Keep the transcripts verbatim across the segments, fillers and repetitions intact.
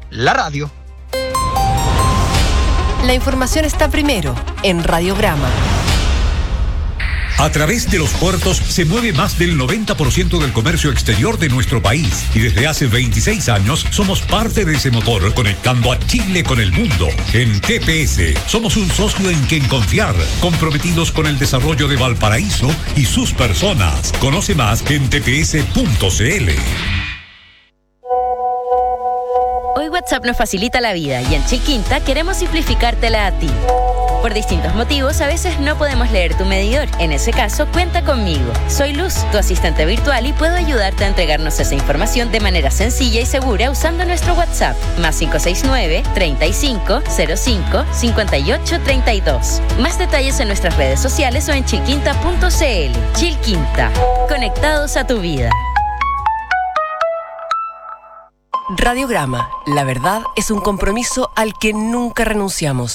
la radio. La información está primero en Radiograma. A través de los puertos se mueve más del noventa por ciento del comercio exterior de nuestro país y desde hace veintiséis años somos parte de ese motor conectando a Chile con el mundo. En T P S somos un socio en quien confiar, comprometidos con el desarrollo de Valparaíso y sus personas. Conoce más en t p s punto c l. Hoy WhatsApp nos facilita la vida y en Chilquinta queremos simplificártela a ti. Por distintos motivos, a veces no podemos leer tu medidor. En ese caso, cuenta conmigo. Soy Luz, tu asistente virtual, y puedo ayudarte a entregarnos esa información de manera sencilla y segura usando nuestro WhatsApp. Más cinco seis nueve, treinta y cinco, cero cinco, cincuenta y ocho, treinta y dos. Más detalles en nuestras redes sociales o en chilquinta punto c l. Chilquinta. Conectados a tu vida. Radiograma. La verdad es un compromiso al que nunca renunciamos.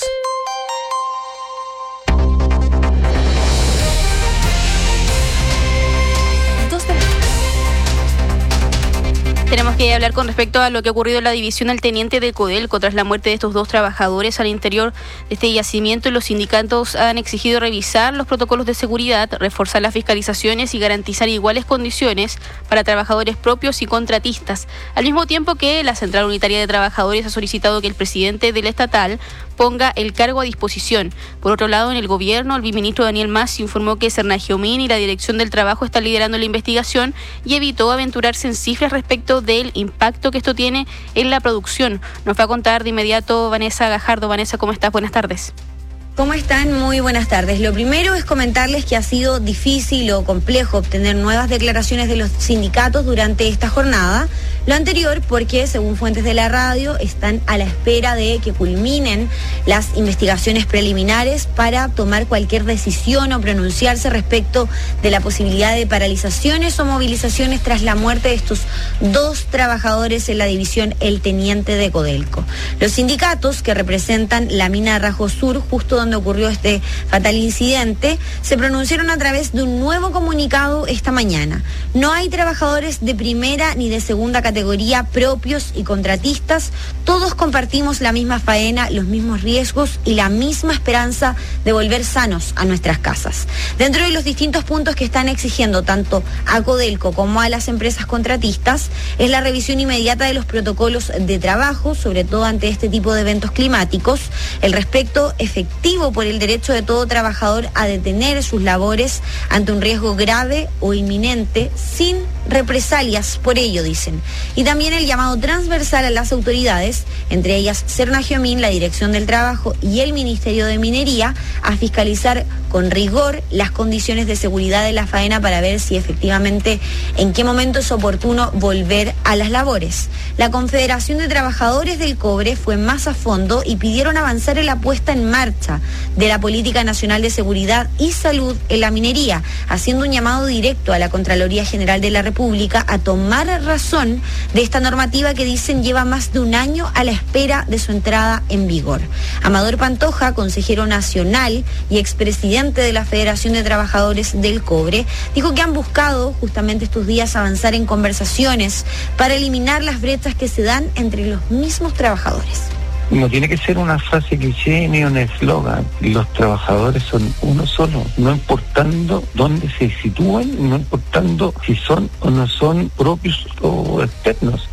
Tenemos que hablar con respecto a lo que ha ocurrido en la división del teniente de Codelco tras la muerte de estos dos trabajadores al interior de este yacimiento. Los sindicatos han exigido revisar los protocolos de seguridad, reforzar las fiscalizaciones y garantizar iguales condiciones para trabajadores propios y contratistas. Al mismo tiempo que la Central Unitaria de Trabajadores ha solicitado que el presidente del estatal ponga el cargo a disposición. Por otro lado, en el gobierno, el viceministro Daniel Mas informó que Sernagiomín y la Dirección del Trabajo están liderando la investigación y evitó aventurarse en cifras respecto del impacto que esto tiene en la producción. Nos va a contar de inmediato Vanessa Gajardo. Vanessa, ¿cómo estás? Buenas tardes. ¿Cómo están? Muy buenas tardes. Lo primero es comentarles que ha sido difícil o complejo obtener nuevas declaraciones de los sindicatos durante esta jornada. Lo anterior porque, según fuentes de la radio, están a la espera de que culminen las investigaciones preliminares para tomar cualquier decisión o pronunciarse respecto de la posibilidad de paralizaciones o movilizaciones tras la muerte de estos dos trabajadores en la división El Teniente de Codelco. Los sindicatos que representan la mina Rajo Sur, justo donde ocurrió este fatal incidente, se pronunciaron a través de un nuevo comunicado esta mañana. No hay trabajadores de primera ni de segunda categoría propios y contratistas. Todos compartimos la misma faena, los mismos riesgos y la misma esperanza de volver sanos a nuestras casas. Dentro de los distintos puntos que están exigiendo tanto a Codelco como a las empresas contratistas es la revisión inmediata de los protocolos de trabajo, sobre todo ante este tipo de eventos climáticos, el respeto efectivo por el derecho de todo trabajador a detener sus labores ante un riesgo grave o inminente sin represalias por ello, dicen. Y también el llamado transversal a las autoridades, entre ellas Sernagiomín, la Dirección del Trabajo y el Ministerio de Minería, a fiscalizar con rigor las condiciones de seguridad de la faena para ver si efectivamente en qué momento es oportuno volver a las labores. La Confederación de Trabajadores del Cobre fue más a fondo y pidieron avanzar en la puesta en marcha de la Política Nacional de Seguridad y Salud en la minería, haciendo un llamado directo a la Contraloría General de la República a tomar razón de esta normativa que dicen lleva más de un año a la espera de su entrada en vigor. Amador Pantoja, consejero nacional y expresidente de la Federación de Trabajadores del Cobre, dijo que han buscado justamente estos días avanzar en conversaciones para eliminar las brechas que se dan entre los mismos trabajadores. No tiene que ser una frase cliché ni un eslogan. Los trabajadores son uno solo, no importando dónde se sitúan, no importando si son o no son propios o externos.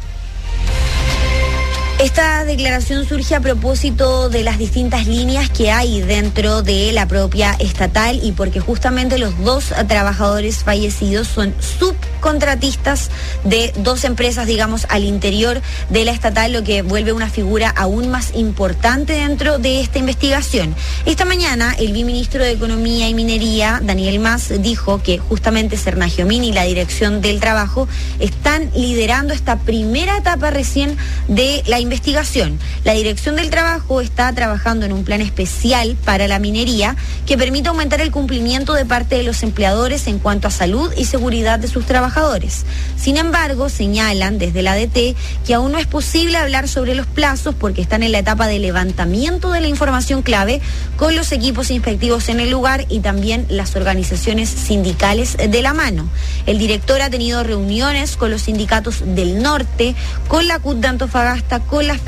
Esta declaración surge a propósito de las distintas líneas que hay dentro de la propia estatal y porque justamente los dos trabajadores fallecidos son subcontratistas de dos empresas, digamos, al interior de la estatal, lo que vuelve una figura aún más importante dentro de esta investigación. Esta mañana el viceministro de Economía y Minería, Daniel Mas, dijo que justamente Sernagiomín y la Dirección del Trabajo están liderando esta primera etapa recién de la investigación. investigación. La Dirección del Trabajo está trabajando en un plan especial para la minería que permite aumentar el cumplimiento de parte de los empleadores en cuanto a salud y seguridad de sus trabajadores. Sin embargo, señalan desde la A D T que aún no es posible hablar sobre los plazos porque están en la etapa de levantamiento de la información clave con los equipos inspectivos en el lugar y también las organizaciones sindicales de la mano. El director ha tenido reuniones con los sindicatos del norte, con la C U T de Antofagasta, con la